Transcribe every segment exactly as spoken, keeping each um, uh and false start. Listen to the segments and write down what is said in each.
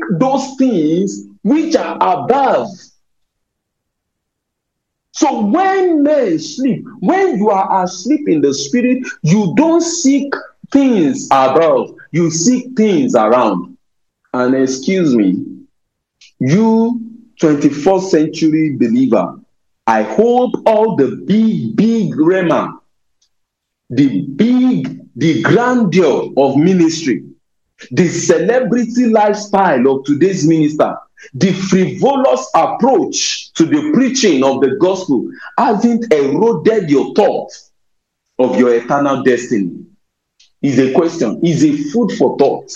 those things which are above. So when men sleep, when you are asleep in the spirit, you don't seek things above, you seek things around. And excuse me, you twenty-first century believer, I hope all the big, big rhema, the big, the grandeur of ministry, the celebrity lifestyle of today's minister, the frivolous approach to the preaching of the gospel hasn't eroded your thought of your eternal destiny. Is a question, is a food for thought.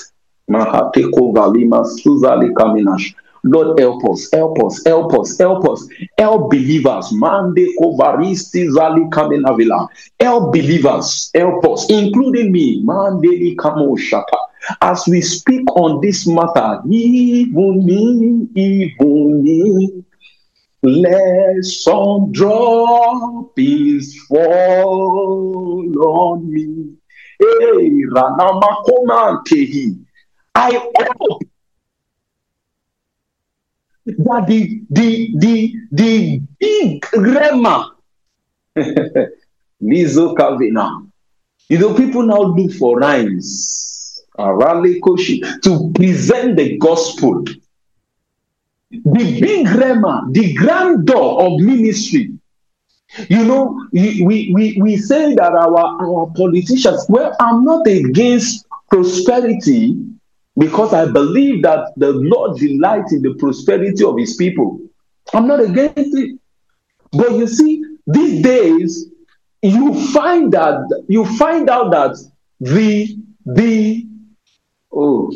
Lord, help us, help us, help us, help us, help believers. Mande kovaristi zali kamenavila. Help believers, help us, including me. Mande kamo shata. As we speak on this matter, even me, even me, let some droppings fall on me. Hey, Ranama Komantehi. I hope that the the the the big rema Lizo Kavina. You know, people now look for rhymes, Arale Koshi, to present the gospel. The big rema, the grandeur of ministry. You know, we, we, we say that our, our politicians, well, I'm not against prosperity, because I believe that the Lord delights in the prosperity of his people. I'm not against it. But you see, these days, you find that you find out that the the oh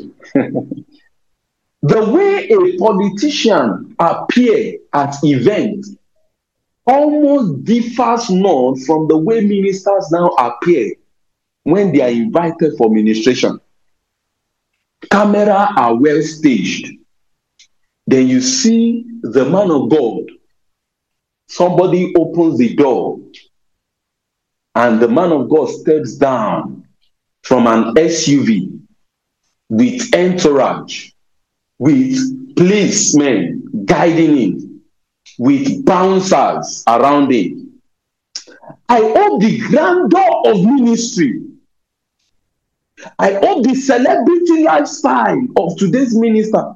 the way a politician appears at events almost differs not from the way ministers now appear when they are invited for ministration. Cameras are well staged. Then you see the man of God. Somebody opens the door, and the man of God steps down from an S U V with entourage, with policemen guiding him, with bouncers around him. I hope the grandeur of ministry, I hope the celebrity lifestyle of today's minister,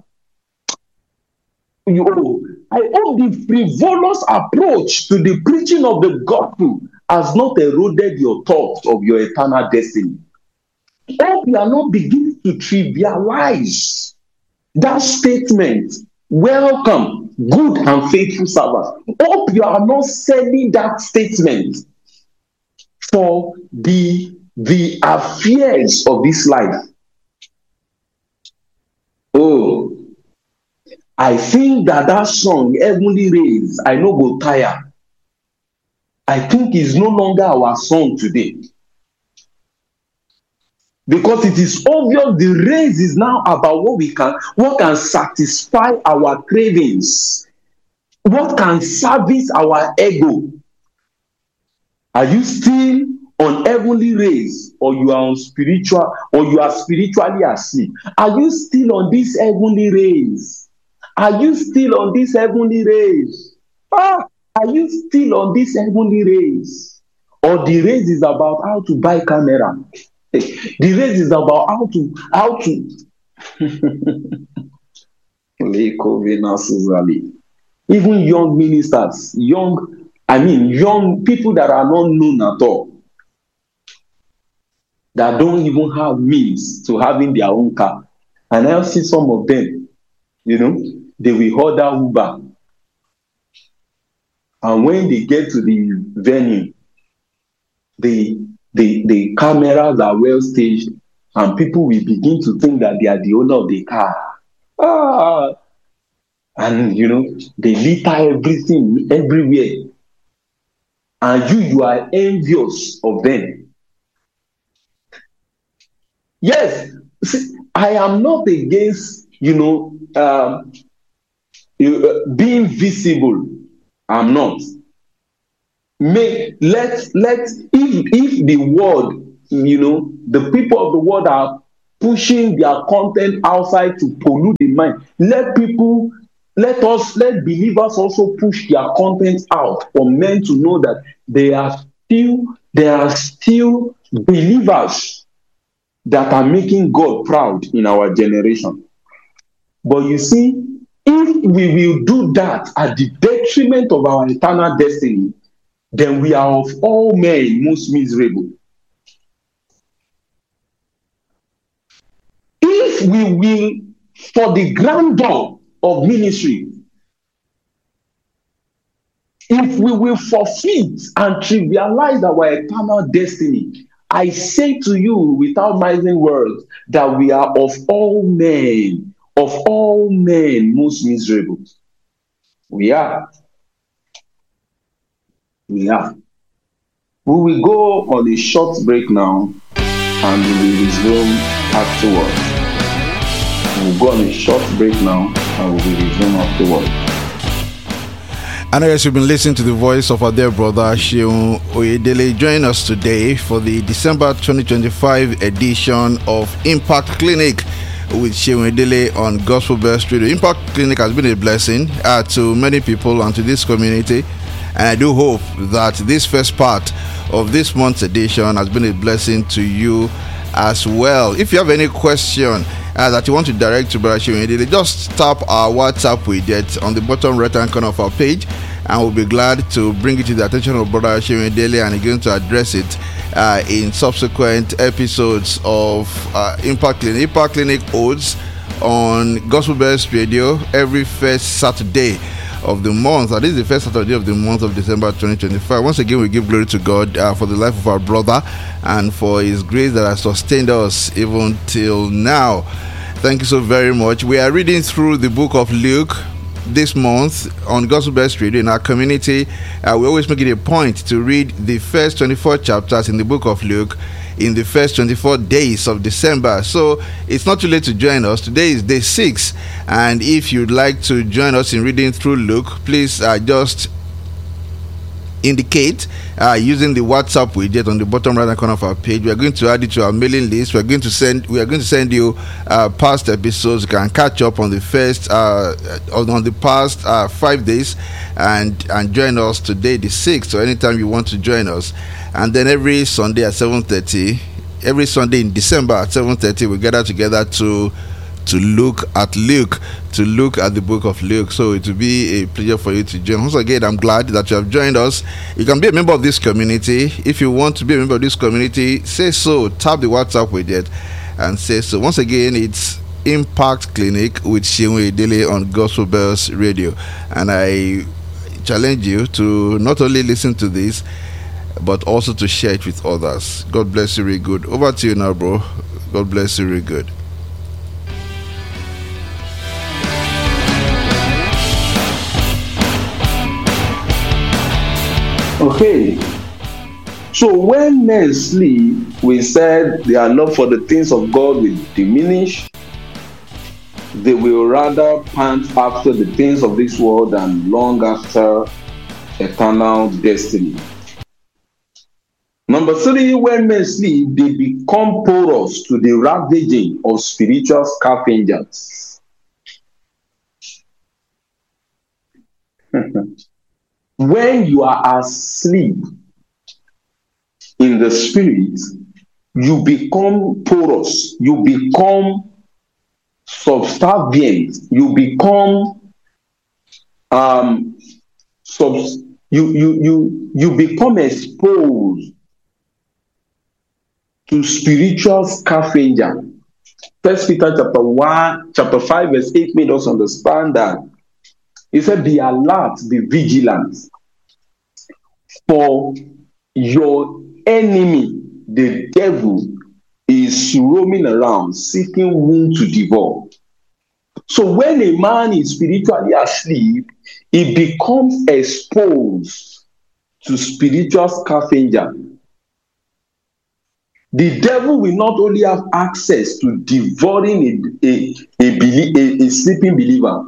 you know, I hope the frivolous approach to the preaching of the gospel has not eroded your thoughts of your eternal destiny. I hope you are not beginning to trivialize that statement, welcome, good and faithful servant. I hope you are not selling that statement for the, the affairs of this life. Oh, I think that that song, Heavenly Rays, I know go tire. I think is no longer our song today. Because it is obvious the race is now about what we can, what can satisfy our cravings, what can service our ego. Are you still on heavenly race, or you are on spiritual, or you are spiritually asleep? Are you still on this heavenly race? Are you still on this heavenly race? Ah, are you still on this heavenly race? Or the race is about how to buy camera? The race is about how to how to even young ministers, young, I mean young people that are not known at all, that don't even have means to having their own car. And I see some of them, you know, they will order Uber. And when they get to the venue, the, the, the cameras are well staged, and people will begin to think that they are the owner of the car. Ah. And, you know, they litter everything everywhere. And you, you are envious of them. Yes, see, I am not against, you know, um, you, uh, being visible. I'm not. May let let if if the world, you know, the people of the world are pushing their content outside to pollute the mind. Let people, let us, let believers also push their content out for men to know that they are still, there are still believers that are making God proud in our generation. But you see, if we will do that at the detriment of our eternal destiny, then we are of all men most miserable. If we will, for the grandeur of ministry, if we will forfeit and trivialize our eternal destiny, I say to you without mincing words that we are of all men, of all men most miserable. We are. We are. We will go on a short break now and we will resume afterwards. We will go on a short break now and we will resume afterwards. And as you've been listening to the voice of our dear brother Seun Oyedele, join us today for the December twenty twenty-five edition of Impact Clinic with Seun Oyedele on Gospel Bells Radio. Impact Clinic has been a blessing uh, to many people and to this community, and I do hope that this first part of this month's edition has been a blessing to you as well. If you have any question uh, that you want to direct to Brother Seun Oyedele, just tap our WhatsApp widget on the bottom right hand corner of our page, and we'll be glad to bring it to the attention of Brother Seun Oyedele and again to address it uh, in subsequent episodes of uh, Impact Clinic. Impact Clinic holds on Gospel Bells Radio every first Saturday of the month, and this is the first Saturday of the month of December twenty twenty-five. Once again, we give glory to God uh, for the life of our brother and for his grace that has sustained us even till now. Thank you so very much. We are reading through the book of Luke this month on Gospel Bells Radio in our community. Uh, we always make it a point to read the first twenty-four chapters in the book of Luke in the first twenty-four days of December. So it's not too late to join us. Today is day six, and if you'd like to join us in reading through Luke, please uh, just indicate uh, using the WhatsApp widget on the bottom right hand corner of our page. We are going to add it to our mailing list. We are going to send we are going to send you uh, past episodes. You can catch up on the first uh, on the past uh, five days and and join us today, the sixth, or anytime you want to join us. And then every Sunday at seven thirty, every Sunday in December at seven thirty, we gather together to to look at Luke, to look at the book of Luke. So it will be a pleasure for you to join. Once again, I'm glad that you have joined us. You can be a member of this community. If you want to be a member of this community, say so. Tap the WhatsApp widget and say so. Once again, it's Impact Clinic with Seun Oyedele on Gospel Bells Radio. And I challenge you to not only listen to this, but also to share it with others. God bless you really good. Over to you now, bro. God bless you really good. Okay, so when men sleep, we said their love for the things of God will diminish. They will rather pant after the things of this world and long after eternal destiny. Number three, when men sleep, they become porous to the ravaging of spiritual scavengers. When you are asleep in the spirit, you become porous, you become subservient, you become um sub, you you you you become exposed to spiritual scavenger. First Peter chapter one, chapter five, verse eight made us understand that. He said, be alert, be vigilant, for your enemy, the devil, is roaming around seeking whom to devour. So when a man is spiritually asleep, he becomes exposed to spiritual scavenger. The devil will not only have access to devouring a, a, a, a, a sleeping believer.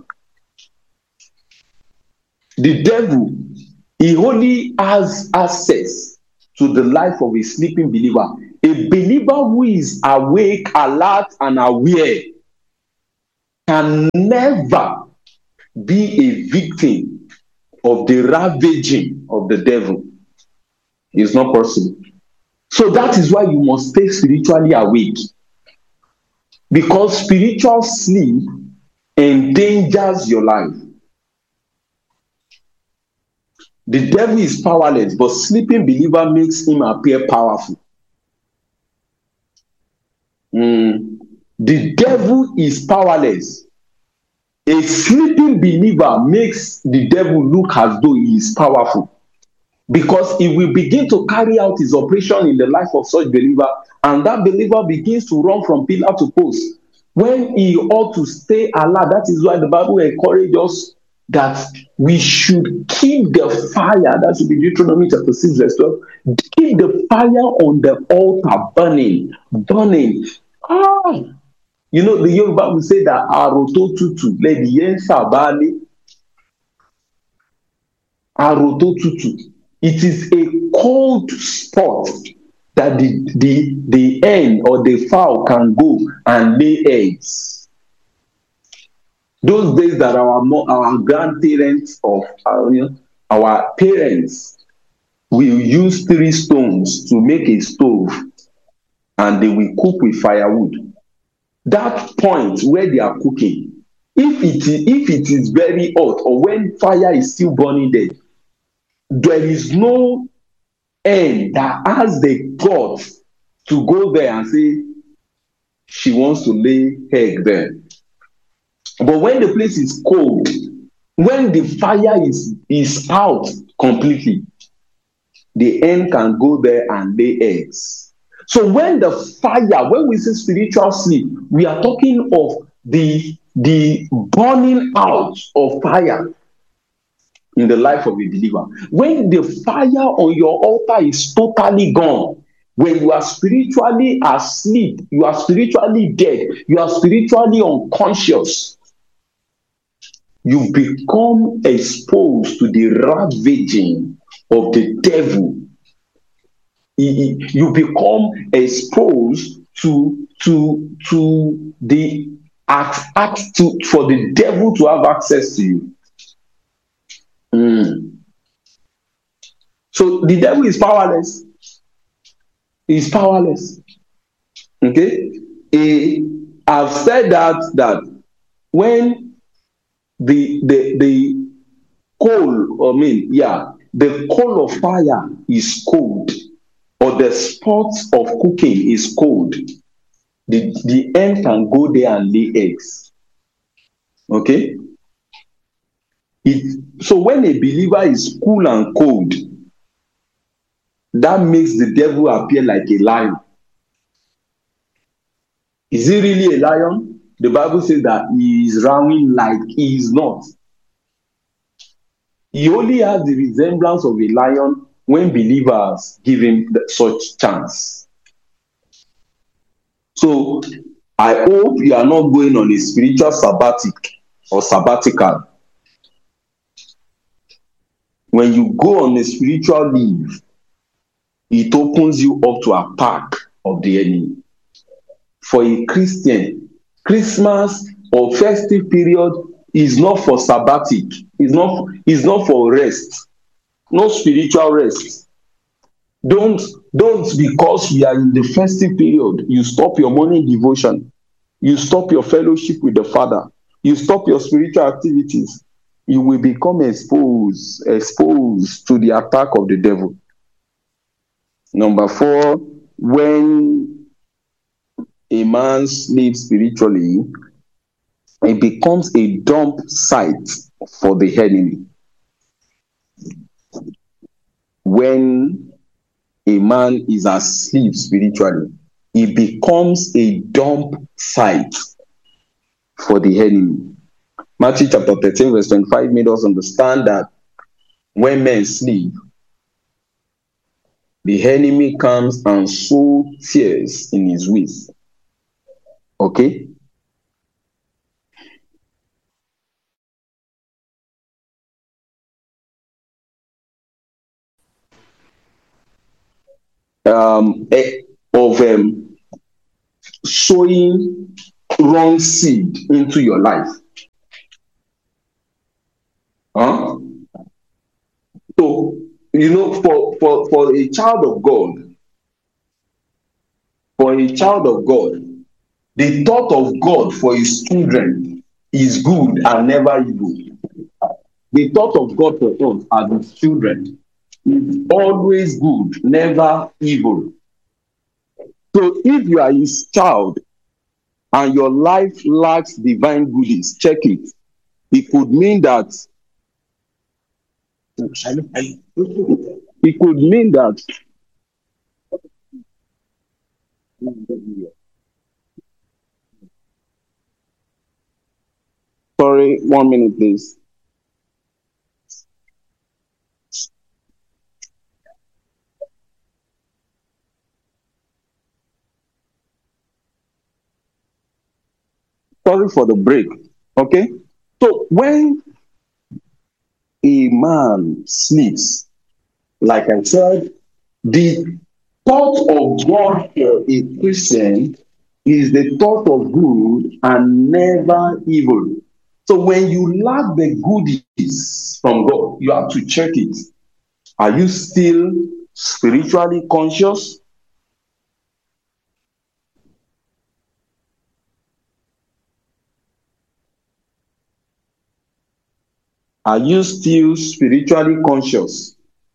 The devil, he only has access to the life of a sleeping believer A believer who is awake, alert, and aware can never be a victim of the ravaging of the devil. It's not possible. So that is why you must stay spiritually awake. Because spiritual sleep endangers your life. The devil is powerless, but sleeping believer makes him appear powerful. Mm. The devil is powerless. A sleeping believer makes the devil look as though he is powerful, because he will begin to carry out his operation in the life of such believer, and that believer begins to run from pillar to post when he ought to stay alert. That is why the Bible encourages us that we should keep the fire. That should be Deuteronomy chapter six verse twelve. Keep the fire on the altar burning, burning. Ah, you know, the Yoruba will say that aroto tutu le diyen sabali. Aroto tutu. It is a cold spot that the the the hen or the fowl can go and lay eggs. Those days that our our grandparents of our, you know, our parents will use three stones to make a stove, and they will cook with firewood. That point where they are cooking, if it is, if it is very hot, or when fire is still burning there, there is no hen that has the guts to go there and say she wants to lay egg there. But when the place is cold, when the fire is, is out completely, the hen can go there and lay eggs. So when the fire, when we say spiritual sleep, we are talking of the, the burning out of fire in the life of a believer. When the fire on your altar is totally gone, when you are spiritually asleep, you are spiritually dead, you are spiritually unconscious, you become exposed to the ravaging of the devil. You become exposed to to to the act, act to for the devil to have access to you. Mm. So the devil is powerless. He's powerless. Okay, he, I've said that that when the the the coal, I mean, yeah, the coal of fire is cold, or the spot of cooking is cold, the the hen can go there and lay eggs. Okay. It, so when a believer is cool and cold, that makes the devil appear like a lion. Is he really a lion? The Bible says that he is roaring like he is not. He only has the resemblance of a lion when believers give him such chance. So I hope you are not going on a spiritual sabbatic or sabbatical. When you go on a spiritual leave, it opens you up to attack of the enemy. For a Christian, Christmas or festive period is not for sabbatic. It's not, it's not for rest. No spiritual rest. Don't, don't because we are in the festive period, you stop your morning devotion. You stop your fellowship with the Father. You stop your spiritual activities. You will become exposed, exposed to the attack of the devil. Number four, when a man sleeps spiritually, it becomes a dump site for the enemy. When a man is asleep spiritually, it becomes a dump site for the enemy. Matthew chapter thirteen, verse twenty-five made us understand that when men sleep, the enemy comes and sows tears in his waist. Okay? Um, a, of um, sowing wrong seed into your life. Huh? So, you know, for, for, for a child of God, for a child of God, the thought of God for his children is good and never evil. The thought of God for us as his children is always good, never evil. So if you are his child and your life lacks divine goodies, check it. It could mean that it could mean that sorry, one minute, please. Sorry for the break. Okay? So when a man sleeps, like I said, the thought of God for a Christian is the thought of good and never evil. So when you lack the goodies from God, you have to check it. Are you still spiritually conscious? Are you still spiritually conscious?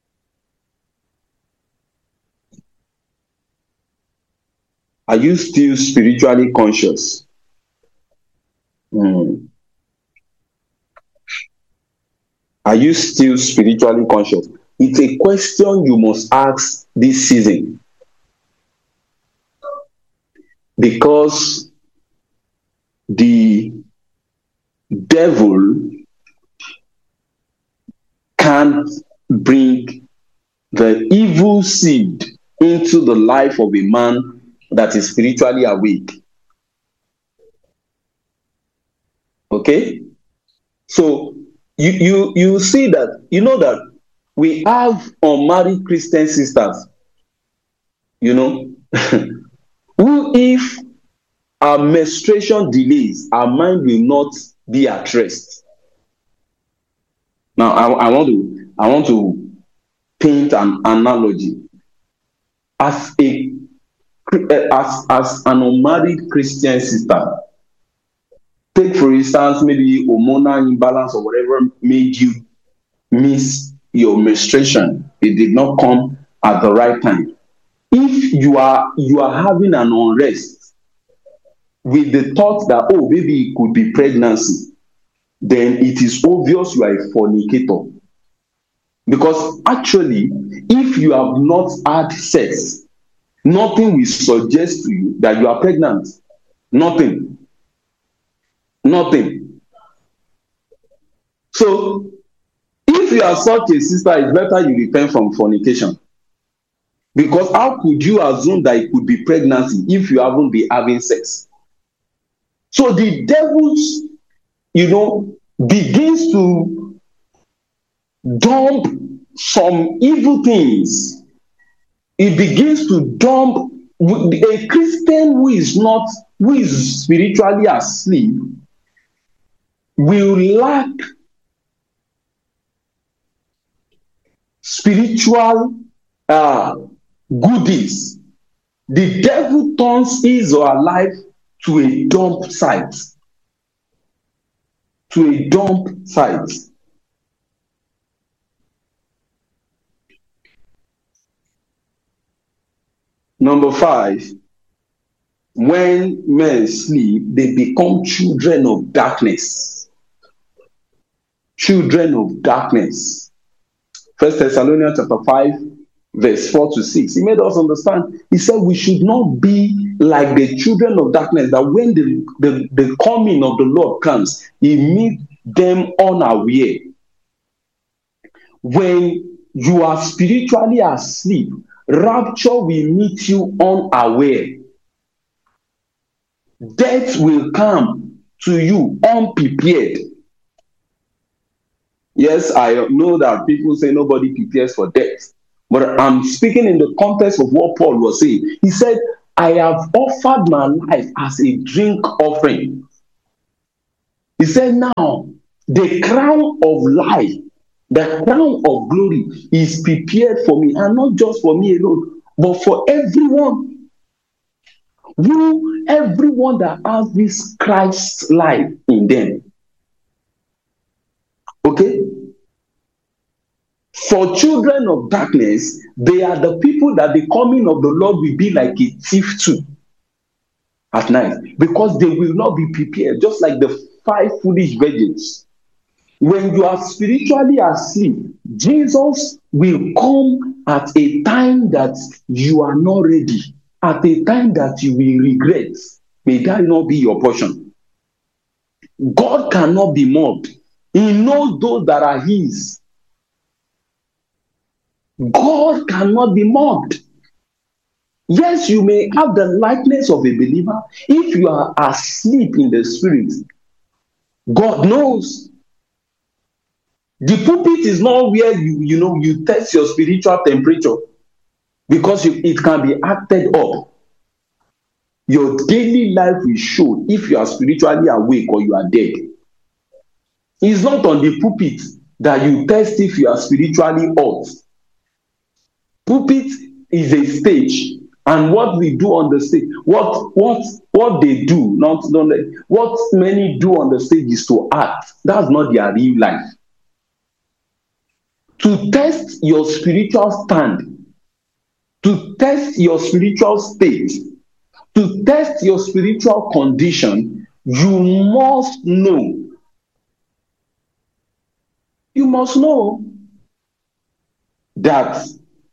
Are you still spiritually conscious? Hmm. Are you still spiritually conscious? It's a question you must ask this season. Because the devil can't bring the evil seed into the life of a man that is spiritually awake. Okay? So you you you see that, you know that we have unmarried Christian sisters, you know, who, if our menstruation delays, our mind will not be at rest. Now, I, I want to I want to paint an analogy. As a as as an unmarried Christian sister, take for instance maybe hormonal imbalance or whatever made you miss your menstruation. It did not come at the right time. If you are you are having an unrest with the thought that, oh, maybe it could be pregnancy, then it is obvious you are a fornicator. Because actually, if you have not had sex, nothing will suggest to you that you are pregnant. Nothing. Nothing. So, if you are such a sister, it's better you repent from fornication. Because how could you assume that it could be pregnancy if you haven't been having sex? So the devil's, you know, begins to dump some evil things. It begins to dump a Christian who is not, who is spiritually asleep, will lack spiritual uh, goodies. The devil turns his or her life to a dump site. To a dump site. Number five, when men sleep, they become children of darkness. Children of darkness. First Thessalonians chapter five, verse four to six. He made us understand. He said we should not be like the children of darkness, that when the, the, the coming of the Lord comes, he meets them unaware. When you are spiritually asleep, rapture will meet you unaware. Death will come to you unprepared. Yes, I know that people say nobody prepares for death. But I'm speaking in the context of what Paul was saying. He said, I have offered my life as a drink offering. He said, now, the crown of life, the crown of glory is prepared for me, and not just for me alone, but for everyone. Who, everyone that has this Christ's life in them. Okay? For children of darkness, they are the people that the coming of the Lord will be like a thief to at night, because they will not be prepared, just like the five foolish virgins. When you are spiritually asleep, Jesus will come at a time that you are not ready, at a time that you will regret. May that not be your portion. God cannot be mocked. He knows those that are his. God cannot be mocked. Yes, you may have the likeness of a believer. If you are asleep in the spirit, God knows. The pulpit is not where you, you know, you test your spiritual temperature, because you, it can be acted up. Your daily life will show if you are spiritually awake or you are dead. It's not on the pulpit that you test if you are spiritually hot. Pulpit is a stage, and what we do on the stage, what what what they do, not, not what many do on the stage is to act. That's not their real life. To test your spiritual stand, to test your spiritual state, to test your spiritual condition, you must know. You must know that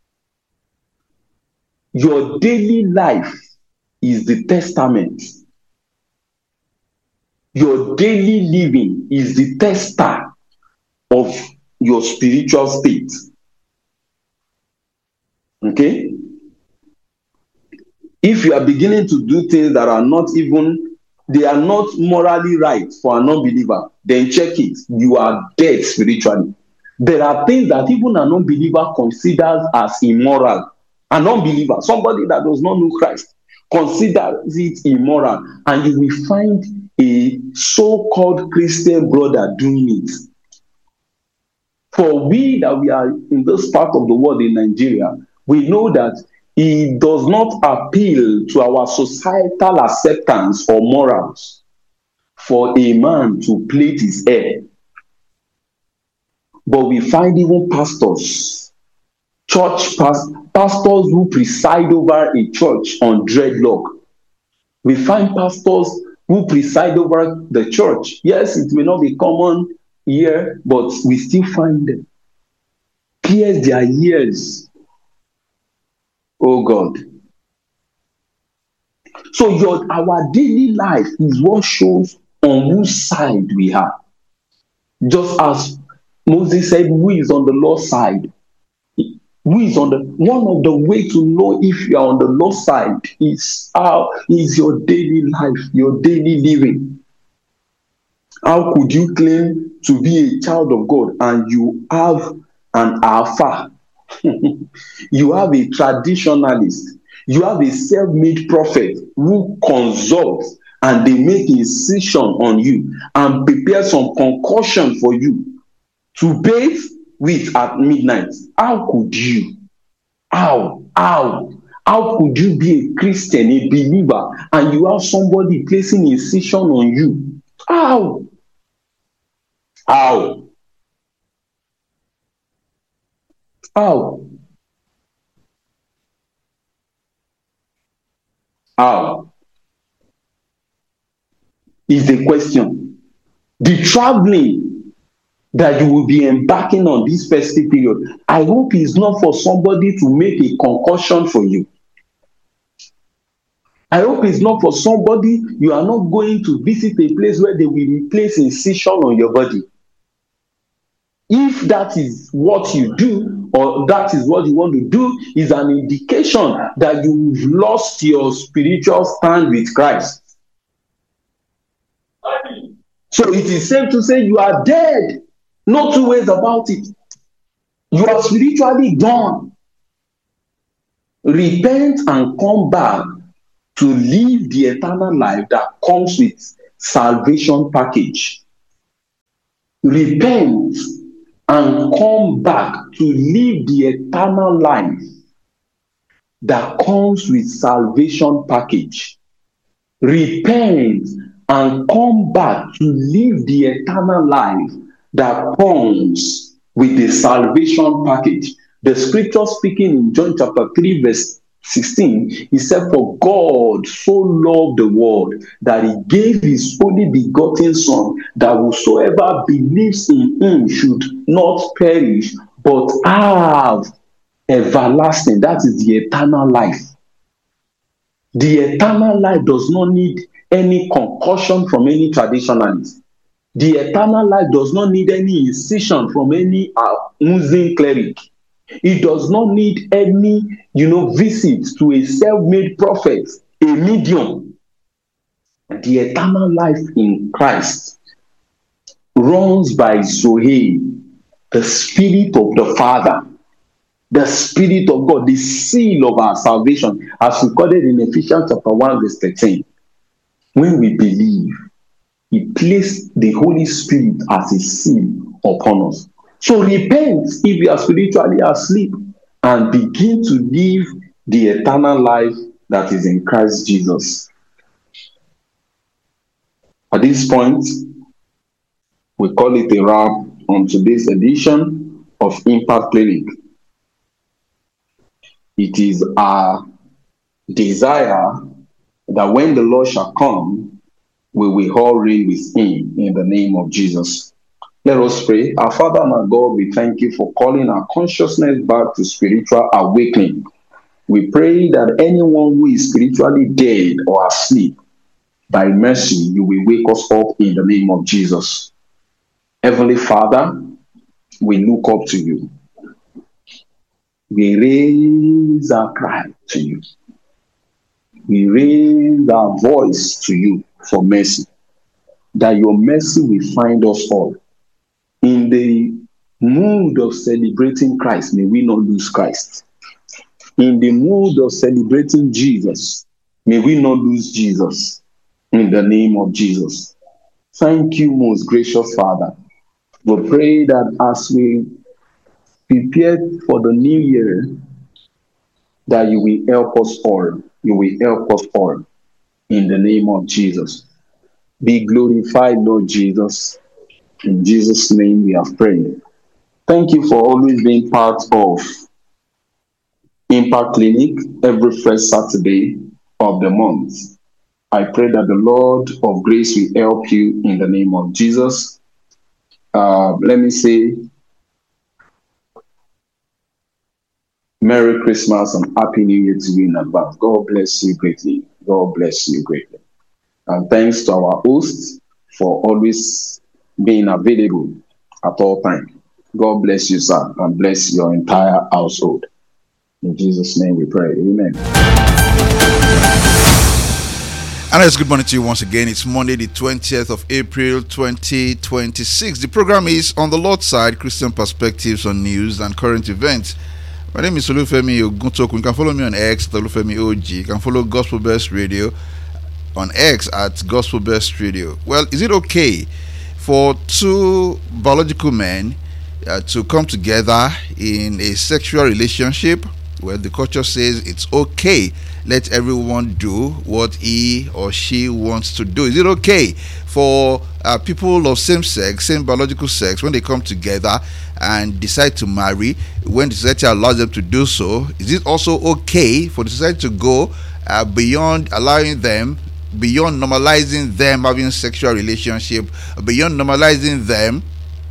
your daily life is the testament. Your daily living is the tester of your spiritual state. Okay? If you are beginning to do things that are not even, they are not morally right for an unbeliever, then check it. You are dead spiritually. There are things that even an unbeliever considers as immoral. An unbeliever, somebody that does not know Christ, considers it immoral, and you will find a so-called Christian brother doing it. For we that we are in this part of the world in Nigeria, we know that it does not appeal to our societal acceptance or morals for a man to plait his hair. But we find even pastors, church pastors, pastors who preside over a church on dreadlock. We find pastors who preside over the church. Yes, it may not be common here, but we still find them. Pierce their ears. Oh God. So your our daily life is what shows on whose side we are. Just as Moses said, who is on the Lord's side? Who is on the one of the way to know if you are on the Lord's side is how is your daily life, your daily living. How could you claim to be a child of God and you have an alpha? You have a traditionalist. You have a self-made prophet who consults and they make incision on you and prepare some concoction for you to bathe with at midnight. How could you? How? How? How could you be a Christian, a believer, and you have somebody placing incision on you? How? How? How? How? Is the question. The traveling that you will be embarking on this festive period, I hope it's not for somebody to make a concussion for you. I hope it's not for somebody, you are not going to visit a place where they will place incision on your body. If that is what you do, or that is what you want to do, is an indication that you've lost your spiritual stand with Christ. So it is safe to say you are dead. No two ways about it. You are spiritually gone. Repent and come back to live the eternal life that comes with salvation package. Repent and come back to live the eternal life that comes with salvation package. Repent and come back to live the eternal life that comes with the salvation package. The scripture speaking in John chapter three verse sixteen, he said, for God so loved the world that he gave his only begotten son, that whosoever believes in him should not perish but have everlasting. That is the eternal life. The eternal life does not need any concussion from any traditionalist. The eternal life does not need any incision from any uh, Muslim cleric. It does not need any, you know, visits to a self-made prophet, a medium. The eternal life in Christ runs by Zoe, the Spirit of the Father, the Spirit of God, the seal of our salvation, as recorded in Ephesians chapter one, verse thirteen. When we believe, he placed the Holy Spirit as a seal upon us. So repent if you are spiritually asleep and begin to live the eternal life that is in Christ Jesus. At this point, we call it a wrap on today's edition of Impact Clinic. It is our desire that when the Lord shall come, we will all reign with him in the name of Jesus. Let us pray. Our Father and our God, we thank you for calling our consciousness back to spiritual awakening. We pray that anyone who is spiritually dead or asleep, by mercy, you will wake us up in the name of Jesus. Heavenly Father, we look up to you. We raise our cry to you. We raise our voice to you for mercy, that your mercy will find us all. In the mood of celebrating Christ, may we not lose Christ. In the mood of celebrating Jesus, may we not lose Jesus. In the name of Jesus. Thank you, most gracious Father. We pray that as we prepare for the new year, that you will help us all. You will help us all. In the name of Jesus. Be glorified, Lord Jesus. In Jesus' name we have prayed. Thank you for always being part of Impact Clinic every first Saturday of the month. I pray that the Lord of grace will help you in the name of Jesus. Uh, let me say Merry Christmas and Happy New Year to you in advance. God bless you greatly. God bless you greatly. And thanks to our hosts for always being available at all times. God bless you, sir, and bless your entire household. In Jesus' name we pray. Amen. And it's good morning to you once again. It's Monday, the twentieth of April, twenty twenty-six. The program is On the Lord's Side, Christian Perspectives on News and Current Events. My name is Olufemi Oguntokun. You can follow me on X at Olufemi O G. You can follow Gospel Best Radio on X at Gospel Best Radio. Well, is it okay for two biological men uh, to come together in a sexual relationship? Well, the culture says it's okay. Let everyone do what he or she wants to do. Is it okay for uh, people of same sex, same biological sex, when they come together and decide to marry, when the society allows them to do so, is it also okay for the society to go uh, beyond allowing them, beyond normalizing them having sexual relationship, beyond normalizing them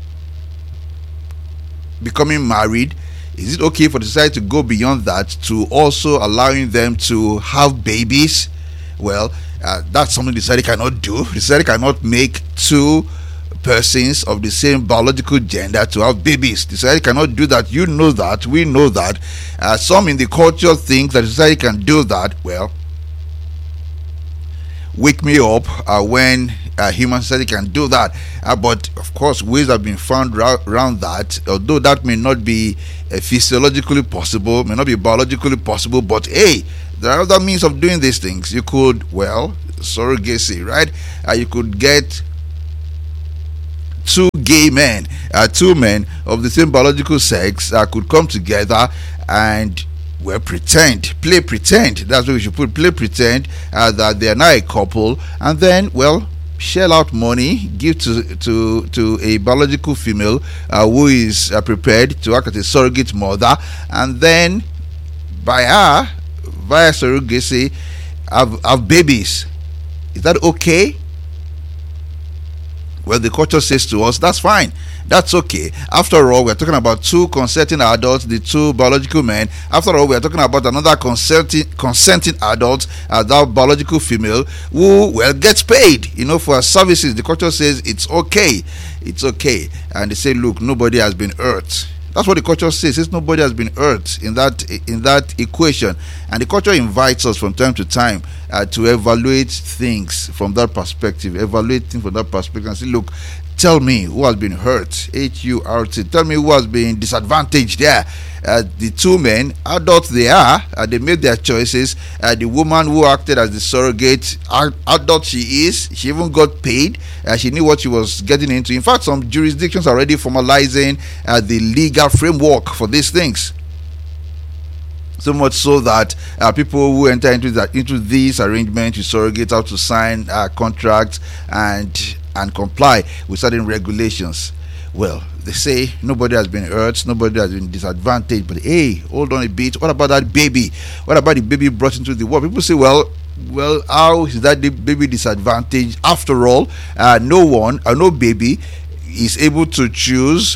becoming married? Is it okay for the society to go beyond that to also allowing them to have babies? Well, uh, that's something the society cannot do. The society cannot make two persons of the same biological gender to have babies. The society cannot do that. You know that. We know that. Uh, some in the culture think that the society can do that. Well, wake me up uh, when uh, human society can do that. Uh, but of course, ways have been found ra- around that. Although that may not be uh, physiologically possible, may not be biologically possible. But hey, there are other means of doing these things. You could, well, surrogacy, right? Uh, you could get two gay men, uh, two men of the same biological sex uh, could come together and, well, pretend, play pretend. That's what we should put. Play pretend uh, that they are now a couple, and then, well, shell out money, give to to to a biological female uh, who is uh, prepared to act as a surrogate mother, and then by her, via surrogacy, have, have babies. Is that okay? Well, the culture says to us, that's fine. That's okay. After all, we're talking about two consenting adults, the two biological men. After all, we're talking about another consenting consenting adult, uh, that biological female, who, well, gets paid, you know, for her services. The culture says it's okay. It's okay. And they say, look, nobody has been hurt. That's what the culture says. Says nobody has been hurt in that in that equation, and the culture invites us from time to time uh, to evaluate things from that perspective. Evaluate things from that perspective and say, look, tell me who has been hurt. H U R T. Tell me who has been disadvantaged there. Uh, the two men, adults they are, uh, they made their choices. Uh, the woman who acted as the surrogate, uh, adult she is, she even got paid. Uh, she knew what she was getting into. In fact, some jurisdictions are already formalizing uh, the legal framework for these things. So much so that uh, people who enter into that into these arrangements with surrogates have to sign uh, contracts and and comply with certain regulations. Well, they say nobody has been hurt, nobody has been disadvantaged, but hey, hold on a bit. What about that baby? What about the baby brought into the world? People say, well, well, how is that the baby disadvantaged? After all, uh, no one, uh, no baby is able to choose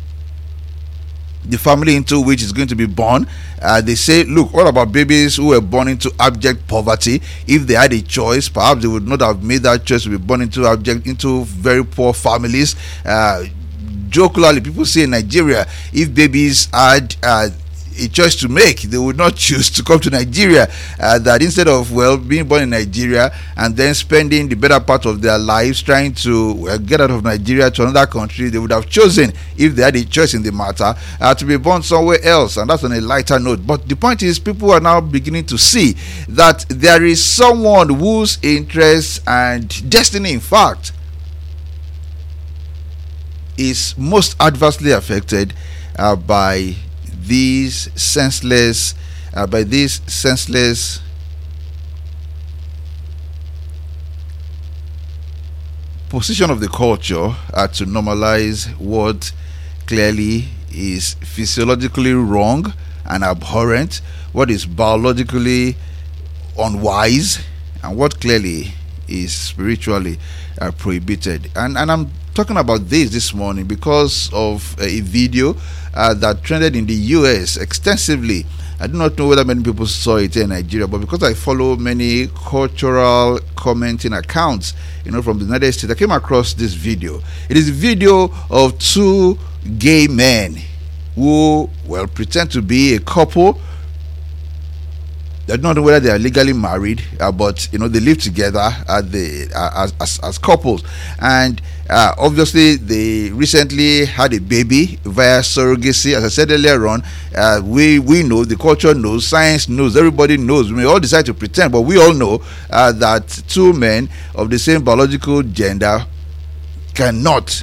the family into which is going to be born. Uh, they say, look, what about babies who were born into abject poverty? If they had a choice, perhaps they would not have made that choice to be born into abject, into very poor families. Uh, jocularly, people say in Nigeria, if babies had uh, a choice to make, they would not choose to come to Nigeria. Uh, that instead of, well, being born in Nigeria and then spending the better part of their lives trying to uh, get out of Nigeria to another country, they would have chosen, if they had a choice in the matter, uh, to be born somewhere else. And that's on a lighter note. But the point is, people are now beginning to see that there is someone whose interests and destiny, in fact, is most adversely affected uh, by these senseless uh, by these senseless position of the culture uh, to normalize what clearly is physiologically wrong and abhorrent, what is biologically unwise, and what clearly is spiritually uh, prohibited. And and I'm talking about this this morning because of a video uh, that trended in the U S extensively. I do not know whether many people saw it in Nigeria, but because I follow many cultural commenting accounts, you know, from the United States, I came across this video. It is a video of two gay men who, well, pretend to be a couple. I don't know whether they are legally married, uh, but you know, they live together at the uh, as, as as couples, and uh, obviously they recently had a baby via surrogacy. As I said earlier on, uh, we we know, the culture knows, science knows, everybody knows. We may all decide to pretend, but we all know uh, that two men of the same biological gender cannot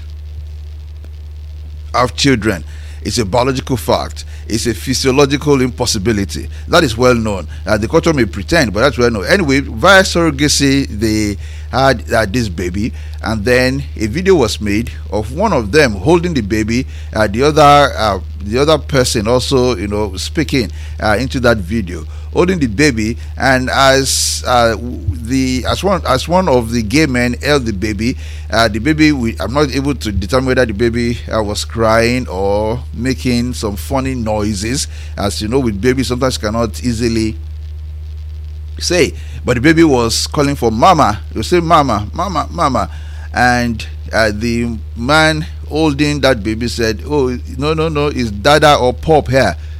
have children. It's a biological fact. It's a physiological impossibility. That is well known. Uh, the culture may pretend, but that's well known. Anyway, via surrogacy, they had uh, this baby, and then a video was made of one of them holding the baby, uh, the other uh, the other person also, you know, speaking uh, into that video, holding the baby. And as uh, the as one as one of the gay men held the baby, uh, the baby, we, I'm not able to determine whether the baby uh, was crying or making some funny noises. As you know, with babies, sometimes you cannot easily say, but the baby was calling for mama. You say mama, mama, mama, and uh, the man holding that baby said, oh, no, no, no, it's dada or pop here.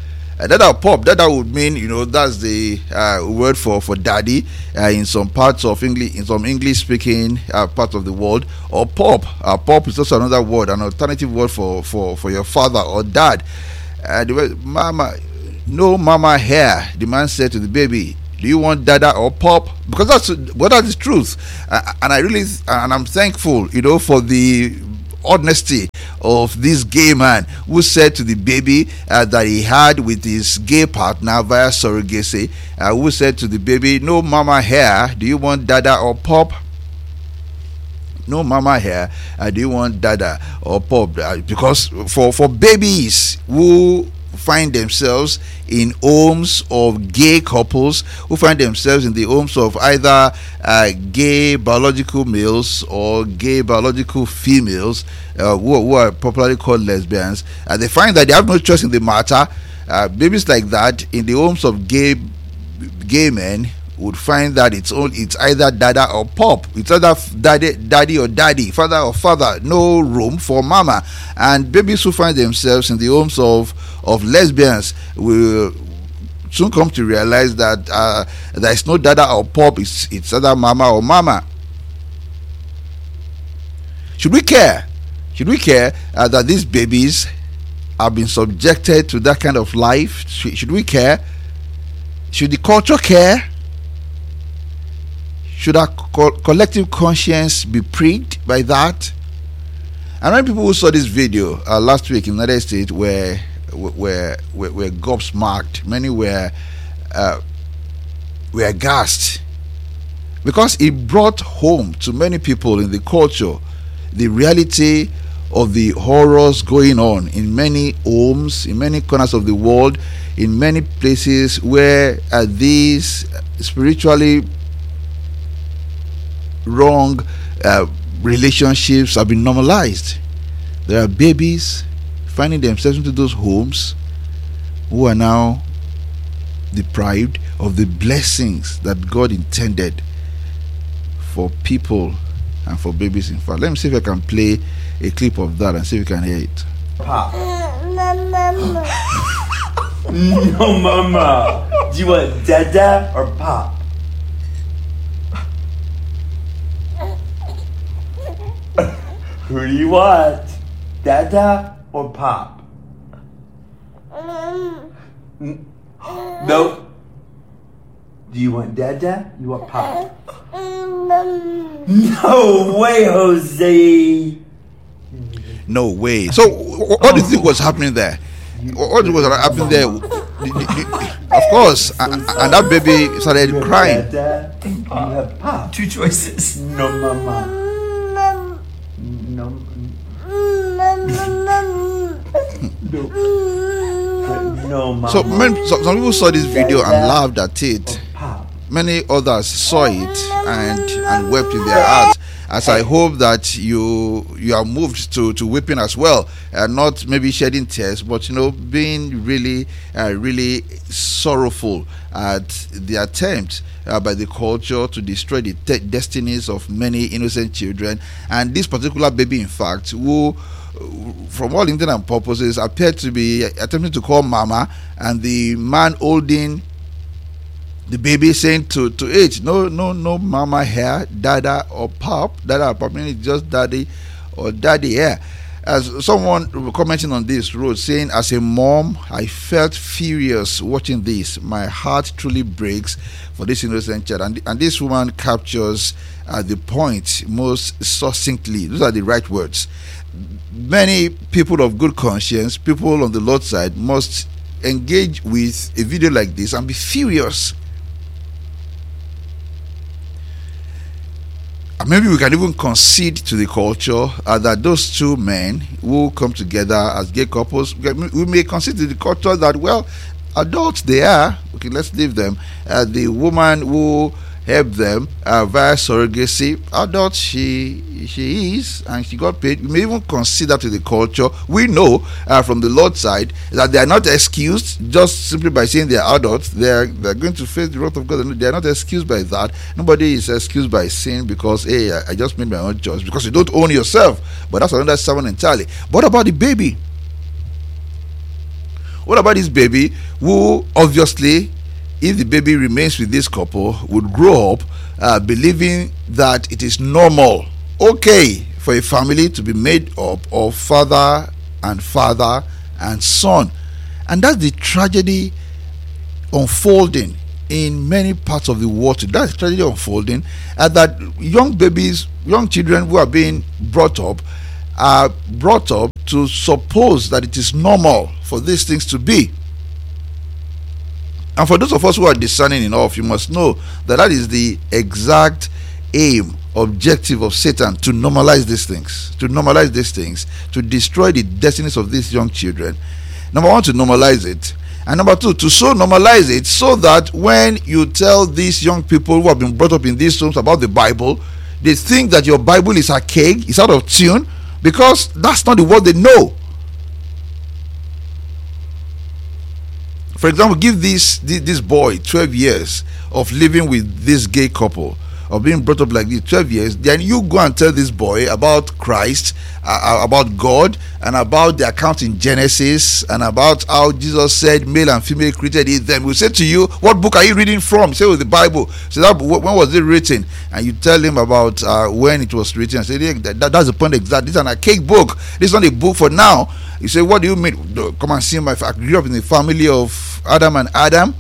Uh, dada or pop, dada would mean, you know, that's the uh, word for for daddy uh, in some parts of English, in some English speaking uh, part of the world. Or pop, uh, pop is also another word, an alternative word for for for your father or dad. Uh, the word mama, no mama here, the man said to the baby. Do you want dada or pop? Because that's what that is truth, uh, and I really and I'm thankful, you know, for the honesty of this gay man who said to the baby uh, that he had with his gay partner via surrogacy, uh, who said to the baby, "No mama here. Do you want dada or pop?" No mama here. Uh, do you want dada or pop? Uh, because for for babies who find themselves in homes of gay couples, who find themselves in the homes of either uh, gay biological males or gay biological females, uh, who, who are popularly called lesbians, and they find that they have no choice in the matter. Uh, babies like that in the homes of gay gay men would find that it's all it's either dada or pop. It's either daddy, daddy or daddy, father or father. No room for mama. And babies who find themselves in the homes of of lesbians will soon come to realize that uh, there is no dada or pop. It's it's either mama or mama. Should we care? Should we care uh, that these babies have been subjected to that kind of life? Should, should we care? Should the culture care? Should our co- collective conscience be pricked by that? And many people who saw this video uh, last week in the United States were were were, were gobsmacked. Many were uh, were aghast because it brought home to many people in the culture the reality of the horrors going on in many homes, in many corners of the world, in many places where uh, these spiritually wrong uh, relationships have been normalized. There are babies finding themselves into those homes who are now deprived of the blessings that God intended for people and for babies. In fact, let me see if I can play a clip of that and see if you can hear it. Pop. No, mama. Do you want dada or pop? Who do you want? Dada or pop? N- no. Do you want dada? You want pop? No way, Jose. No way. So, wh- what do you think was happening there? What was happening there? Of course, and, and that baby started crying. Dada, you have pop. Two choices. No, mama. No. No. No, mama. So, many, so some people saw this video and laughed at it. Pop. Many others saw it and and wept in their hearts. As I hope that you you are moved to to weeping as well, and uh, not maybe shedding tears, but you know, being really uh, really sorrowful at the attempt uh, by the culture to destroy the te- destinies of many innocent children, and this particular baby, in fact, who, from all intents and purposes, appeared to be attempting to call mama, and the man holding the baby saying to to it, no no no mama here, dada or pop. Dada or pop meaning just daddy or daddy here. As someone commenting on this wrote, saying, as a mom, I felt furious watching this. My heart truly breaks for this innocent child. And, and this woman captures uh, the point most succinctly. Those are the right words. Many people of good conscience, people on the Lord's side, must engage with a video like this and be furious. Maybe we can even concede to the culture uh, that those two men who come together as gay couples, we may concede to the culture that, well, adults they are, okay, let's leave them. Uh, the woman who helped them uh, via surrogacy, adult she she is, and she got paid. We may even consider to the culture. We know uh, from the Lord's side that they are not excused just simply by saying they are adults. They are they are going to face the wrath of God. They are not excused by that. Nobody is excused by sin because hey, I, I just made my own choice, because you don't own yourself. But that's another sermon entirely. What about the baby What about this baby who obviously, if the baby remains with this couple, would grow up uh, believing that it is normal, okay, for a family to be made up of father and father and son. And that's the tragedy unfolding in many parts of the world. That's the tragedy unfolding, and that young babies, young children who are being brought up are brought up to suppose that it is normal for these things to be. And for those of us who are discerning enough, you must know that that is the exact aim, objective of Satan, to normalize these things, to normalize these things, to destroy the destinies of these young children. Number one, to normalize it. And number two, to so normalize it so that when you tell these young people who have been brought up in these homes about the Bible, they think that your Bible is archaic, it's out of tune, because that's not the word they know. For example, give this, this this boy twelve years of living with this gay couple, of being brought up like this, twelve years, then you go and tell this boy about Christ, uh, about God, and about the account in Genesis, and about how Jesus said male and female created it. Then we'll say to you, what book are you reading from? Say, oh, the Bible. So that, when was it written? And you tell him about uh, when it was written, and say, that, that, that's the point exact. This is an archaic book. This is not a book for now. You say, what do you mean? Come and see my, I grew up in the family of Adam and Adam.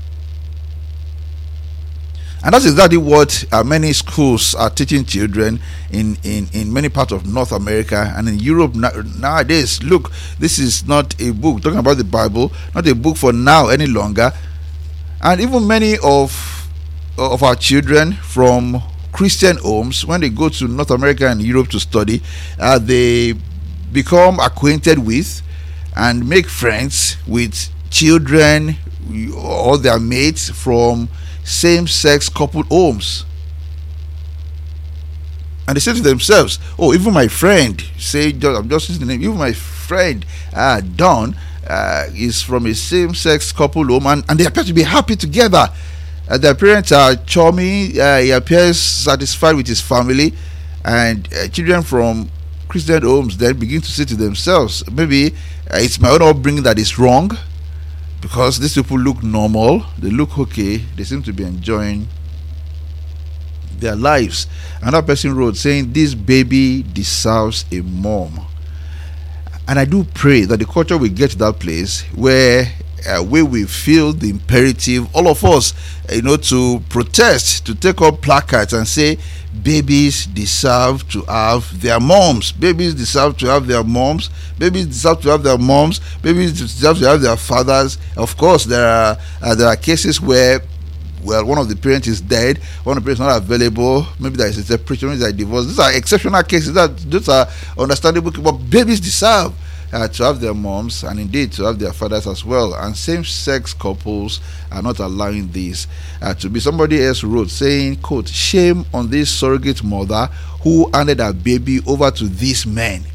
And that's exactly what uh, many schools are teaching children in, in, in many parts of North America and in Europe na- nowadays. Look, this is not a book talking about the Bible, not a book for now any longer. And even many of of our children from Christian homes, when they go to North America and Europe to study, uh, they become acquainted with and make friends with children or their mates from same-sex couple homes, and they say to themselves, oh, even my friend, say, I'm just using the name, even my friend uh, Don uh, is from a same-sex couple home, and, and they appear to be happy together. Uh, their parents are charming, uh, he appears satisfied with his family, and uh, children from Christian homes then begin to say to themselves, maybe uh, it's my own upbringing that is wrong, because these people look normal, they look okay, they seem to be enjoying their lives. Another person wrote saying, this baby deserves a mom. And I do pray that the culture will get to that place where uh, where we feel the imperative, all of us, you know, to protest, to take up placards and say, babies deserve to have their moms. Babies deserve to have their moms. Babies deserve to have their moms. Babies deserve to have their fathers. Of course, there are uh, there are cases where, well, one of the parents is dead, one of the parents is not available. Maybe there is a separation, maybe there is a divorce. These are exceptional cases. That those are understandable. But babies deserve Uh, to have their moms, and indeed to have their fathers as well. And same-sex couples are not allowing this uh, to be. Somebody else wrote saying, quote, shame on this surrogate mother who handed her baby over to these men.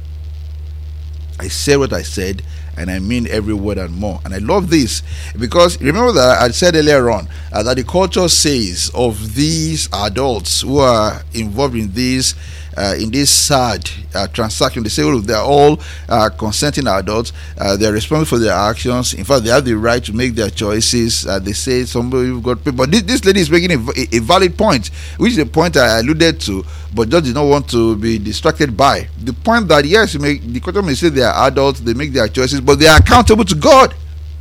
I said what I said, and I mean every word and more. And I love this because remember that I said earlier on uh, that the culture says of these adults who are involved in this Uh, in this sad uh, transaction, they say, oh, they're all uh, consenting adults, uh, they're responsible for their actions, in fact they have the right to make their choices. Uh, they say somebody got paid, but this, this lady is making a, a valid point, which is a point I alluded to but just did not want to be distracted by. The point that yes, you make, the culture may say they are adults, they make their choices, but they are accountable to God.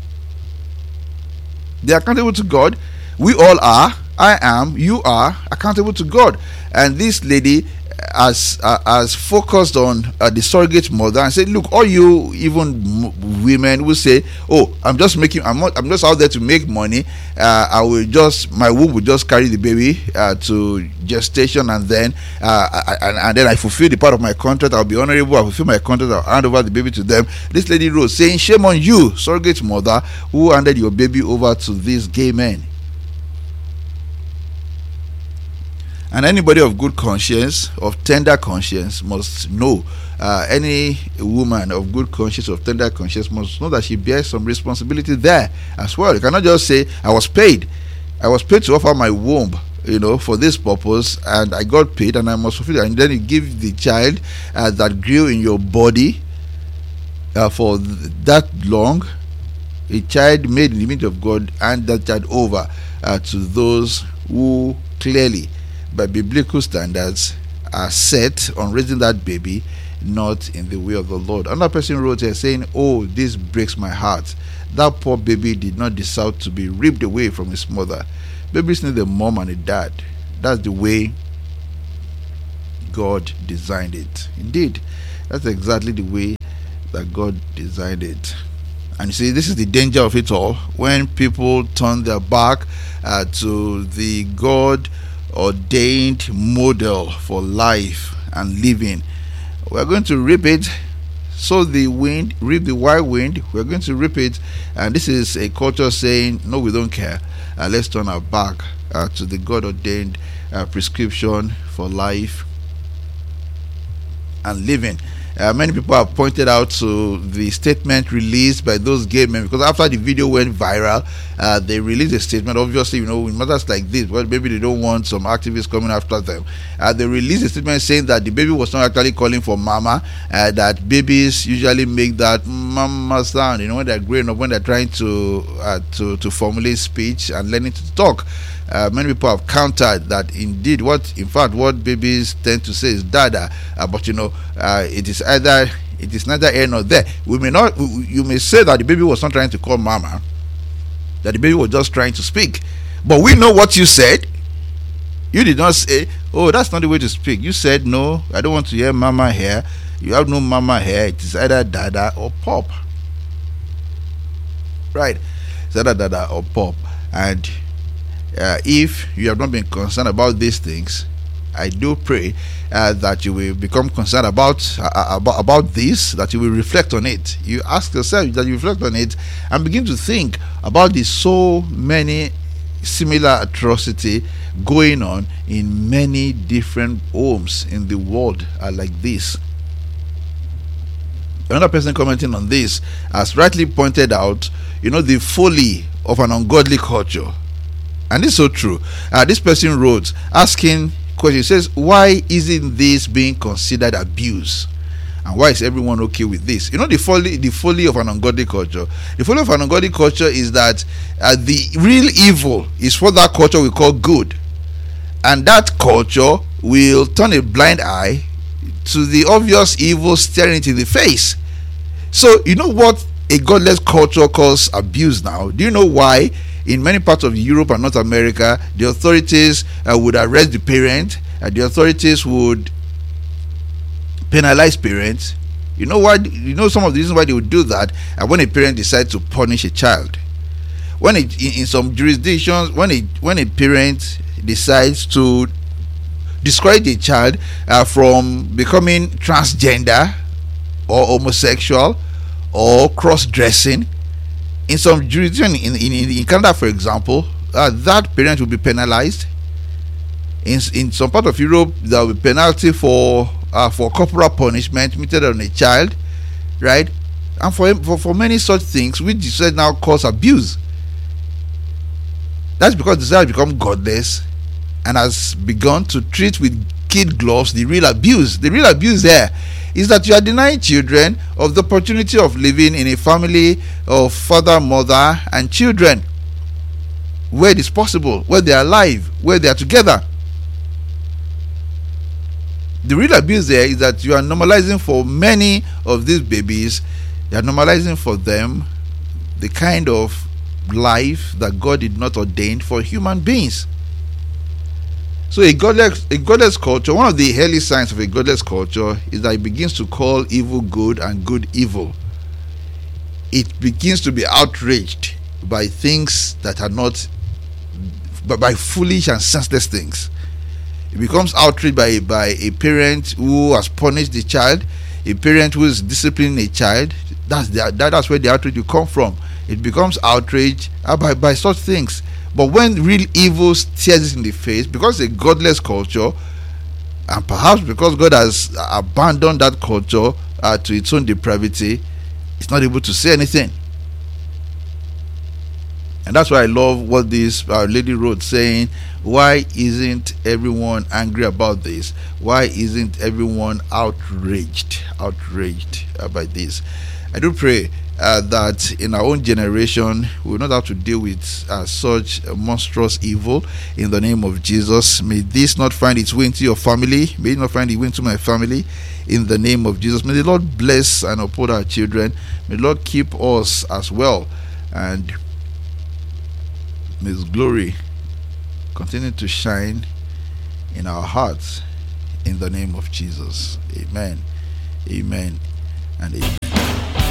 They are accountable to God. We all are. I am, you are accountable to God. And this lady as uh, as focused on uh, the surrogate mother and said, look, all you even m- women will say, oh, I'm just making I'm not I'm just out there to make money. uh, I will just my womb will just carry the baby uh, to gestation, and then uh, I, and, and then I fulfill the part of my contract. I'll be honorable, I'll fulfill my contract, I'll hand over the baby to them. This lady wrote saying, shame on you, surrogate mother, who handed your baby over to these gay men. And anybody of good conscience, of tender conscience, must know, uh, any woman of good conscience, of tender conscience, must know that she bears some responsibility there as well. You cannot just say, I was paid. I was paid to offer my womb, you know, for this purpose, and I got paid, and I must fulfill it. And then you give the child uh, that grew in your body uh, for th- that long, a child made in the image of God, and that child over uh, to those who clearly, by biblical standards, are set on raising that baby not in the way of the Lord. Another person wrote here saying, "Oh, this breaks my heart. That poor baby did not deserve to be ripped away from his mother. Babies need a mom and a dad. That's the way God designed it." Indeed, that's exactly the way that God designed it. And you see, this is the danger of it all. When people turn their back uh, to the God ordained model for life and living, we're going to reap it. Sow the wind, reap the wild wind. We're going to reap it. And this is a culture saying, no, we don't care. Uh, let's turn our back uh, to the God ordained uh, prescription for life and living. Uh, many people have pointed out to the statement released by those gay men, because after the video went viral, uh, they released a statement. Obviously, you know, in matters like this, well, maybe they don't want some activists coming after them. Uh, they released a statement saying that the baby was not actually calling for mama, uh, that babies usually make that mama sound, you know, when they're growing up, when they're trying to uh, to to formulate speech and learning to talk. Uh, many people have countered that indeed, what in fact what babies tend to say is dada, uh, but you know, uh, it is either it is neither here nor there. We may not, you may say that the baby was not trying to call mama, that the baby was just trying to speak, but we know what you said. You did not say, "Oh, that's not the way to speak." You said, "No, I don't want to hear mama here. You have no mama here. It is either dada or pop." Right? It's either dada or pop. And Uh, if you have not been concerned about these things, I do pray uh, that you will become concerned about, uh, about about this, that you will reflect on it. You ask yourself, that you reflect on it and begin to think about the so many similar atrocity going on in many different homes in the world uh, like this. Another person commenting on this has rightly pointed out, you know, the folly of an ungodly culture. And it's so true. Uh, this person wrote, asking question, says, "Why isn't this being considered abuse? And why is everyone okay with this?" You know, the folly, the folly of an ungodly culture. The folly of an ungodly culture is that uh, the real evil is what that culture we call good, and that culture will turn a blind eye to the obvious evil staring it in the face. So, you know what a godless culture calls abuse now? Do you know why? In many parts of Europe and North America, the authorities uh, would arrest the parent, and the authorities would penalize parents. You know why? You know some of the reasons why they would do that. And when a parent decides to punish a child, when it, in, in some jurisdictions, when a when a parent decides to discourage a child uh, from becoming transgender or homosexual or cross-dressing, in some jurisdictions, in, in, in Canada, for example, uh, that parent will be penalized. In in some part of Europe, there will be penalty for uh, for corporal punishment meted on a child, right? And for for, for many such things, which you said now cause abuse. That's because the child has become godless and has begun to treat with kid gloves the real abuse. The real abuse there is that you are denying children of the opportunity of living in a family of father, mother, and children, where it is possible, where they are alive, where they are together. The real abuse there is that you are normalizing for many of these babies, you are normalizing for them the kind of life that God did not ordain for human beings. So a godless, a godless culture, one of the early signs of a godless culture is that it begins to call evil good and good evil. It begins to be outraged by things that are not, but by foolish and senseless things. It becomes outraged by, by a parent who has punished the child, a parent who is disciplining a child. That's the, that, that's where the outrage will come from. It becomes outrage uh, by, by such things. But when real evil stares it in the face, because a godless culture, and perhaps because God has abandoned that culture uh, to its own depravity, it's not able to say anything. And that's why I love what this uh, lady wrote, saying, why isn't everyone angry about this? Why isn't everyone outraged outraged uh, by this? I do pray uh, that in our own generation we will not have to deal with uh, such a monstrous evil. In the name of Jesus, may this not find its way into your family. May it not find its way into my family. In the name of Jesus, may the Lord bless and uphold our children. May the Lord keep us as well, and may His glory continue to shine in our hearts. In the name of Jesus, amen, amen, and amen.